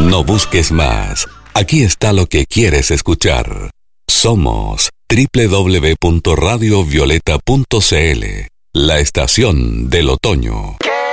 No busques más. Aquí está lo que quieres escuchar. Somos www.radiovioleta.cl, la estación del otoño.